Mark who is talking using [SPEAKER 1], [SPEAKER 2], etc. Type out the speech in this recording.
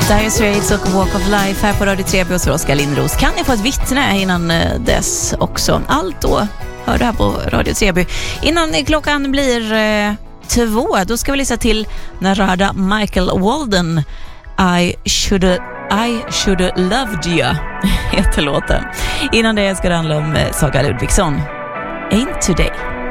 [SPEAKER 1] Dire Straits och Walk of Life här på Radio 3 hos Oskar Lindros. Kan ni få ett vittne innan dess också? Allt då hör du här på Radio 3. Innan klockan blir 2, då ska vi lyssna till Narada Michael Walden. I should loved you heter låten. Innan det ska det handla om Saga Ludvigsson. Ain't today.